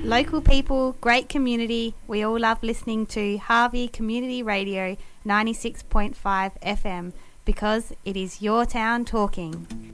Local people, great community. We all love listening to Harvey Community Radio 96.5 FM because it is your town talking.